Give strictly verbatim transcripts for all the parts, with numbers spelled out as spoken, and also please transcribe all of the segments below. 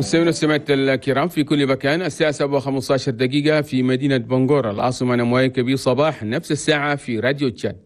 مستمعينا وسمعت الكرام في كل مكان، الساعة سبعة وخمسة عشر دقيقة في مدينة بنغور العاصمة. أنا مواي كبير صباح، نفس الساعة في راديو تشاد.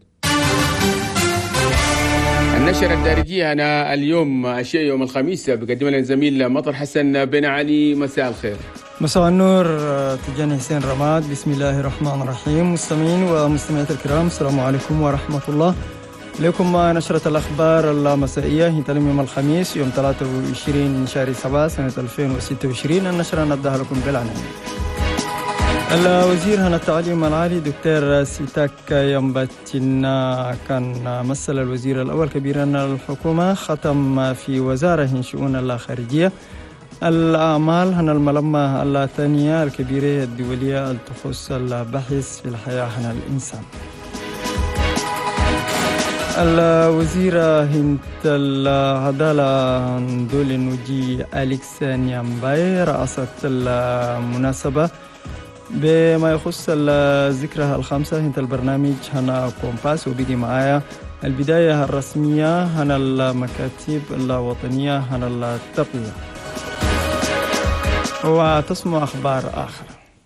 النشرة الدارجية أنا اليوم أشياء يوم الخميس بقدمها لنا الزميل مطر حسن بن علي. مساء الخير. مساء النور تجاني حسين رماد. بسم الله الرحمن الرحيم. مستمعين ومستمعات الكرام، السلام عليكم ورحمة الله. لكم نشرة الأخبار المسائية هنتلم يوم الخميس يوم ثلاثة وعشرين شهر سبعة سنة ألفين وستة وعشرين. النشرة نبدأها لكم بالعناوين. الوزير هنا التعليم العالي دكتور سيتاك يمبتنا كان مثل الوزير الأول كبيرا الحكومة، ختم في وزارة شؤون الخارجية. الأعمال هنا الملمة الثانية الكبيرة الدولية تخص البحث في الحياة هنا الإنسان. الوزيرة هند العدالة دولي نوجي أليكس نيامباي رأست المناسبة بما يخص الذكرى الخامسة هند البرنامج هنا كومباس. وبيجي معايا البداية الرسمية هنا المكاتب الوطنية هنا التقوية، وتسمع أخبار آخر.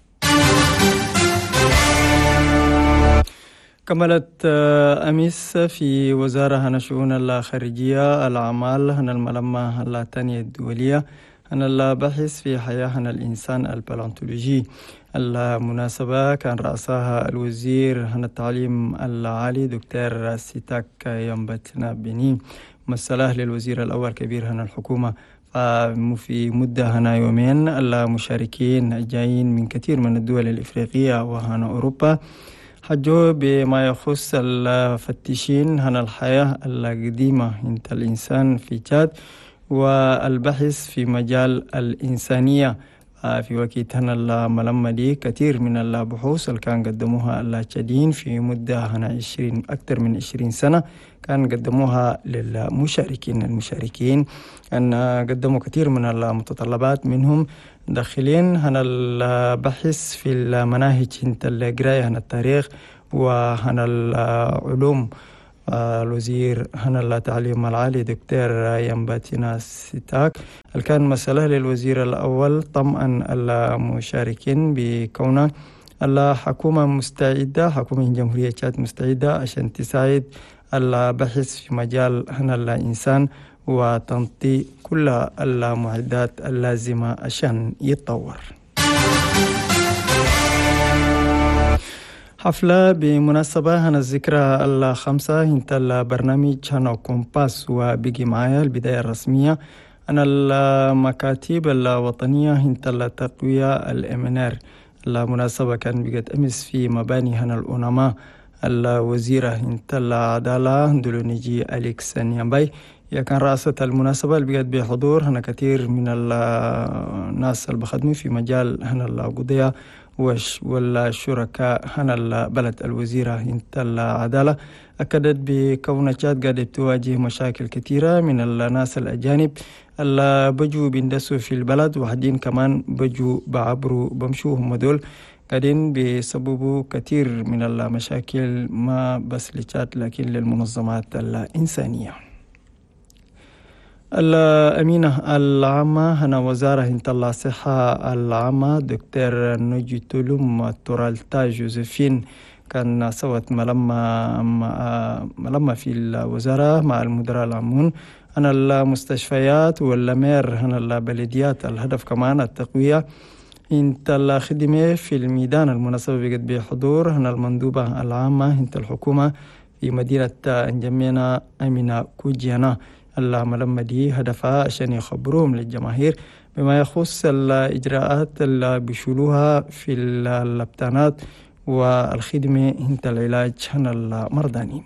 كملت أمس في وزارة هنا شؤون الخارجية الأعمال هنا الملمة الثانية الدولية هنا البحث في حياة هنا الإنسان البالنتولوجي. المناسبة كان رأسها الوزير هنا التعليم العالي دكتور سيتاك يمبتنا بني، مسألة للوزير الأول كبير هنا الحكومة. في مدة هنا يومين المشاركين جايين من كثير من الدول الإفريقية وهنا أوروبا حجوا بما يخص الفتشين هنا الحياة القديمة انت الإنسان في تشاد والبحث في مجال الإنسانية. في وقت هنا الملمة دي كثير من البحوث اللي كان قدموها التشاديين في مدة هنا عشرين أكثر من عشرين سنة كان قدموها للمشاركين. المشاركين أن قدموا كثير من المتطلبات، منهم داخلين هنا البحث في المناهج هنا القراية هنا التاريخ وهنا العلوم. الوزير هنا التعليم العالي دكتور يمباتنا سيتاك كان مسألة للوزير الأول طمأن المشاركين بكون الحكومة مستعدة، حكومة جمهورية تشاد مستعدة عشان تساعد البحث في مجال هنا الإنسان وتنطي كل المعدات اللازمة عشان يتطور. حفلة بمناسبة هنا الذكرى الخامسة هنت البرنامج هنا كومباس. وبيجي معايا البداية الرسمية أنا المكاتب الوطنية هنت التقوية الإمنار. المناسبة كان بقت أمس في مباني هنا الأونما. الوزيرة هنت العدالة دولونيجي أليكس نيامباي كان رأسة المناسبة اللي بقت بحضور هنا كثير من الناس اللي بخدموا في مجال هنا القضية والشركاء هنا البلد. الوزيرة هنت العدالة أكدت بكون تشاد قاعدة تواجه مشاكل كثيرة من الناس الأجانب اللي بجوا بيندسوا في البلد، وحدين كمان بجوا بعبروا بمشوا هم دول قاعدين بيسببوا كثير من المشاكل ما بس لتشاد لكن للمنظمات الإنسانية. الأمينة العامة هنا وزارة هنت الصحة العامة دكتور نجي تولوم تورالتا جوزيفين كان سوت ملمة ملمة في الوزارة مع المدراء العامون هنا المستشفيات والمير هنا البلديات. الهدف كمان التقوية هنت الخدمة في الميدان. المناسبة بقت بحضور هنا المندوبة العامة هنت الحكومة في مدينة انجمينا أمينة كوجيانا. الملمة دي هدفها عشان يخبروهم للجماهير بما يخص الإجراءات اللي بيشولوها في اللبتانات والخدمة هنت العلاج هنا المرضانين.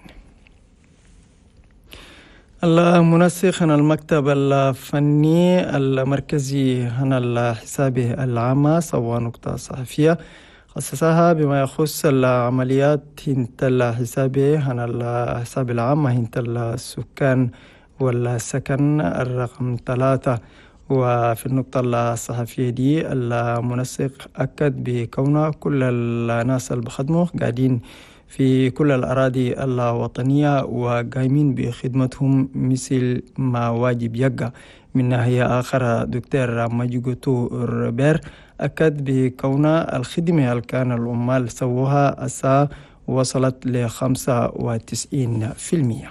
المنسق هنا المكتب الفني المركزي هنا الحسابة العامة سوى نقطة صحفية خصصها بما يخص العمليات هنت الحسابة هنا الحساب العامة هنت السكان والسكن الرقم ثلاثة. وفي النقطة الصحفية دي المنسق أكد بكون كل الناس اللي بخدمه قاعدين في كل الأراضي الوطنية وقايمين بخدمتهم مثل ما واجب يقع. من ناحية آخر دكتور ماجيغوتو روبير أكد بكون الخدمة اللي كان العمال سووها أسا وصلت ل خمسة وتسعين بالمئة.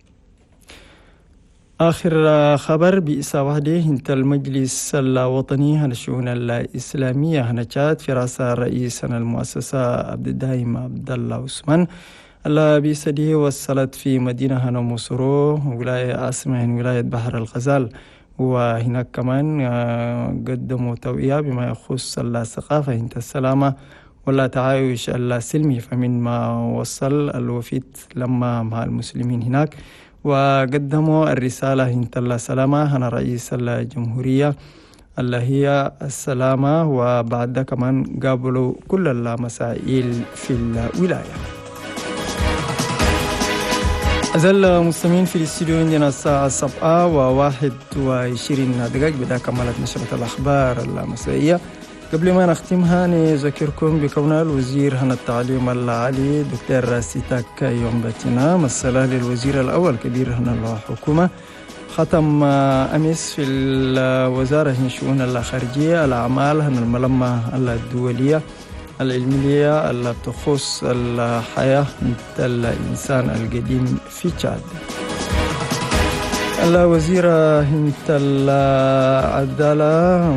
آخر خبر بإسا وحده انت المجلس الوطني للشؤون الإسلامية هنجات في رأس رئيس المؤسسة عبد الدايم عبد الله عثمان اللي بيسده وصلت في مدينة هنا مصرو ولاية عاصمة ولاية بحر الغزال. وهناك كمان قدموا توعية بما يخص الثقافة انت السلامة ولا تعايش السلمي، فمن ما وصل الوفد لما مع المسلمين هناك وقدموا الرسالة انت السلامة هنا رئيس الجمهورية اللي هي السلامة، وبعد كمان قابلوا كل المسائل في الولاية. أزال مستمعين في الاستوديو عندنا الساعة سبعة وواحد وعشرين دقائق بدأ كمالت نشرة الأخبار المسائية. قبل ما نختمها نذكركم بكون الوزير هنا التعليم العالي دكتور سيتاك يومباتينا مثلا للوزير الأول كبير هنا الحكومة ختم أمس في الوزارة الشؤون الخارجية الأعمال هنا الملمة الدولية العلمية اللي بتخص الحياة مثل الإنسان القديم في تشاد. الوزيرة هنت العدالة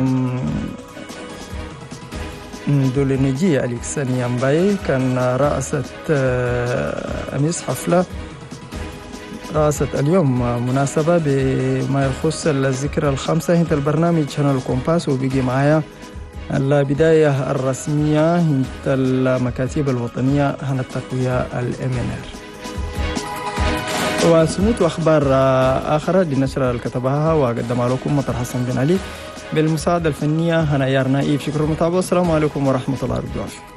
دولينيجي أليكسانيا مباي كان رأست أمس حفلة رأست اليوم مناسبة بما يخص الذكرى الخامسة هنت البرنامج هنا الكومباس، وبيجي معايا البداية الرسمية هنت المكاتب الوطنية هنا التقوية الام ان ار. وسموت أخبار آخرى للنشرة اللي كتبها وقدمها لكم مطر حسن بن علي بالمساعدة الفنية هنا يار نائب. شكرا للمتابعة والسلام عليكم ورحمة الله وبركاته.